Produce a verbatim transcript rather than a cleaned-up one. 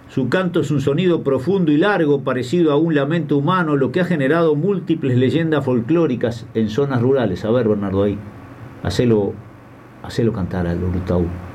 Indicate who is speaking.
Speaker 1: Su canto es un sonido profundo y largo, parecido a un lamento humano, lo que ha generado múltiples leyendas folclóricas en zonas rurales. A ver, Bernardo, ahí, hacelo, hacelo cantar al Urutau.